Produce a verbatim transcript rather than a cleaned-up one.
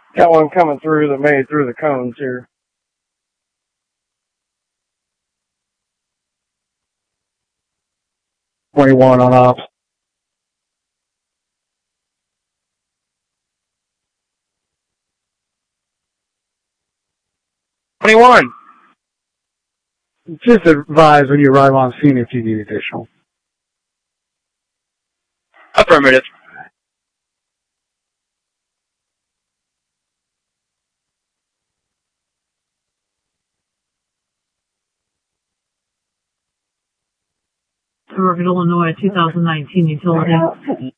Got one coming through that made it through the cones here. twenty-one on ops. twenty-one. Just advise when you arrive on scene if you need additional. Affirmative. Rugged, Illinois, two thousand nineteen utility.